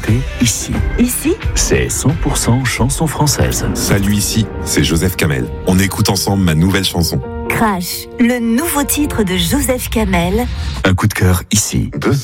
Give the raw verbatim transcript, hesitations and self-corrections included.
écoutez ici. Ici, c'est cent pour cent chanson française. Salut, ici, c'est Joseph Kamel. On écoute ensemble ma nouvelle chanson. Crash, le nouveau titre de Joseph Kamel. Un coup de cœur ici. Deux